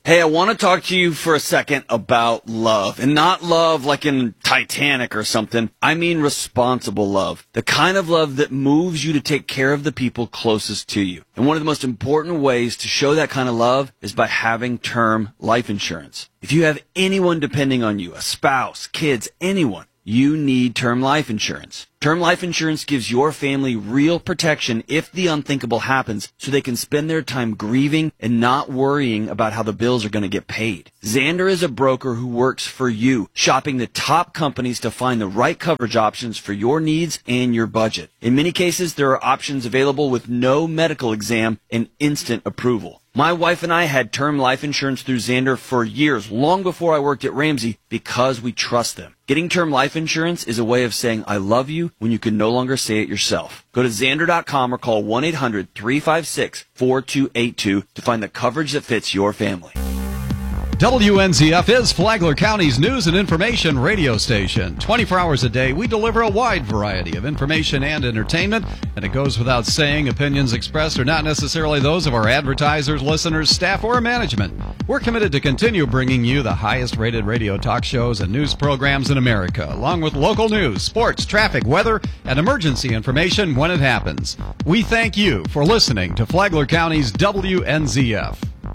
Hey, I want to talk to you for a second about love. And not love like in Titanic or something. I mean responsible love. The kind of love that moves you to take care of the people closest to you. And one of the most important ways to show that kind of love is by having term life insurance. If you have anyone depending on you, a spouse, kids, anyone, you need term life insurance. Term life insurance gives your family real protection if the unthinkable happens, so they can spend their time grieving and not worrying about how the bills are going to get paid. Xander is a broker who works for you, shopping the top companies to find the right coverage options for your needs and your budget. In many cases, there are options available with no medical exam and instant approval. My wife and I had term life insurance through Xander for years, long before I worked at Ramsey, because we trust them. Getting term life insurance is a way of saying I love you when you can no longer say it yourself. Go to Xander.com or call 1-800-356-4282 to find the coverage that fits your family. WNZF is Flagler County's news and information radio station. 24 hours a day, we deliver a wide variety of information and entertainment, and it goes without saying opinions expressed are not necessarily those of our advertisers, listeners, staff, or management. We're committed to continue bringing you the highest-rated radio talk shows and news programs in America, along with local news, sports, traffic, weather, and emergency information when it happens. We thank you for listening to Flagler County's WNZF.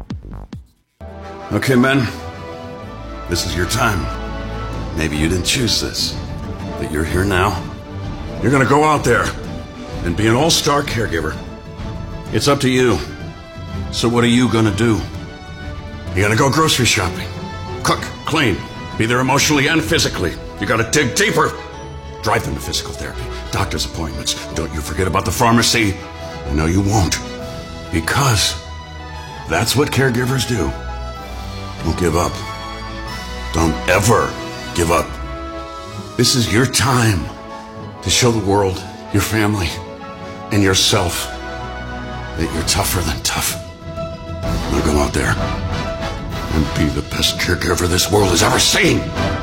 Okay, men, this is your time. Maybe you didn't choose this, but you're here now. You're gonna go out there and be an all-star caregiver. It's up to you. So what are you gonna do? You're gonna go grocery shopping, cook, clean, be there emotionally and physically. You gotta dig deeper. Drive them to physical therapy, doctor's appointments. Don't you forget about the pharmacy. I know you won't, because that's what caregivers do. Don't give up. Don't ever give up. This is your time to show the world, your family, and yourself that you're tougher than tough. Now go out there and be the best caregiver this world has ever seen.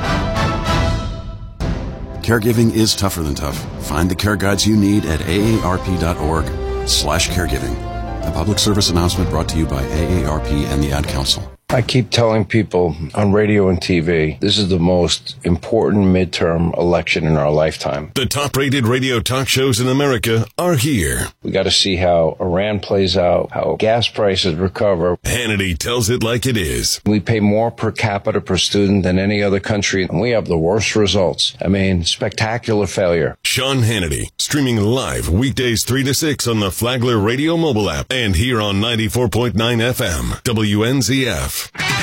Caregiving is tougher than tough. Find the care guides you need at aarp.org/caregiving. A public service announcement brought to you by AARP and the Ad Council. I keep telling people on radio and TV, this is the most important midterm election in our lifetime. The top-rated radio talk shows in America are here. We got to see how Iran plays out, how gas prices recover. Hannity tells it like it is. We pay more per capita per student than any other country, and we have the worst results. I mean, spectacular failure. Sean Hannity, streaming live weekdays 3 to 6 on the Flagler Radio mobile app and here on 94.9 FM, WNZF.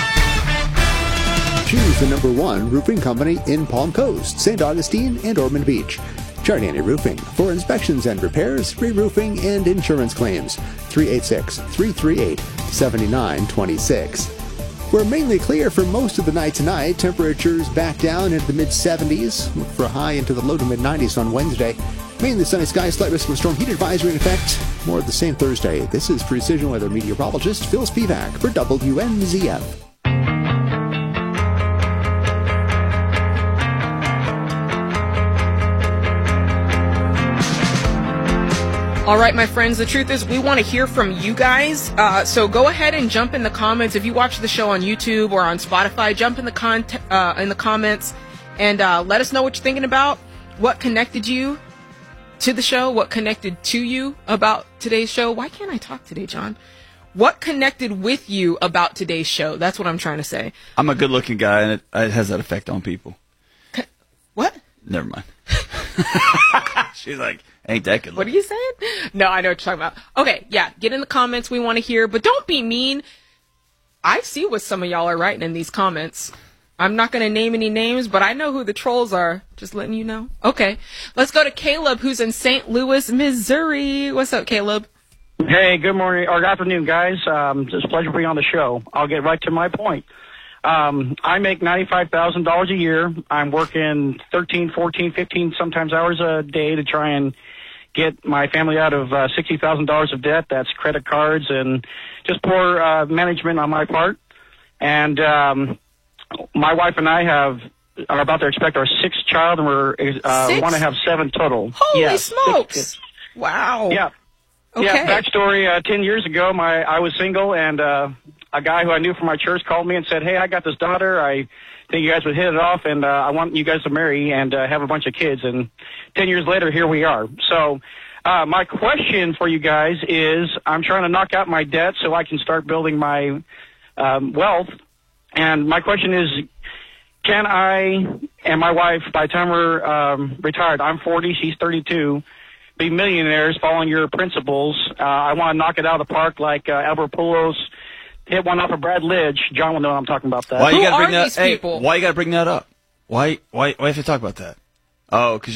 Choose the #1 roofing company in Palm Coast, St. Augustine, and Ormond Beach. Giardini Roofing for inspections and repairs, re-roofing, and insurance claims. 386-338-7926. We're mainly clear for most of the night tonight. Temperatures back down into the mid-70s. Look for a high into the low to mid-90s on Wednesday. Mainly sunny skies, slight risk of a storm heat advisory in effect. More of the same Thursday. This is Precision Weather meteorologist Phil Spivak for WNZF. All right, my friends, the truth is we want to hear from you guys. So go ahead and jump in the comments. If you watch the show on YouTube or on Spotify, jump in the comments and let us know what you're thinking about, what connected you to the show, what connected to you about today's show. Why can't I talk today, John? What connected with you about today's show? That's what I'm trying to say. I'm a good-looking guy, and it has that effect on people. What? Never mind. She's like, ain't that good? What are you saying? No, I know what you're talking about. Okay, yeah, get in the comments. We want to hear, but don't be mean. I see what some of y'all are writing in these comments. I'm not going to name any names, but I know who the trolls are. Just letting you know. Okay, let's go to Caleb, who's in St. Louis, Missouri. What's up, Caleb? Hey, good morning or good afternoon, guys. It's a pleasure being on the show. I'll get right to my point. I make $95,000 a year. I'm working 13, 14, 15, sometimes hours a day to try and get my family out of $60,000 of debt. That's credit cards and just poor management on my part. And my wife and I are about to expect our sixth child, and we want to have 7 total. Holy smokes! Wow. Yeah. Okay. Yeah. Backstory: 10 years ago, I was single, and a guy who I knew from my church called me and said, hey, I got this daughter. I think you guys would hit it off, and I want you guys to marry and have a bunch of kids. And 10 years later, here we are. So my question for you guys is, I'm trying to knock out my debt so I can start building my wealth. And my question is, can I and my wife, by the time we're retired, I'm 40, she's 32, be millionaires following your principles? I want to knock it out of the park like Albert Pujols hit one off of Brad Lidge. John will know what I'm talking about that. Why you Who gotta are bring that? these Hey, people? why you got to bring that up? Why have to talk about that? Oh, because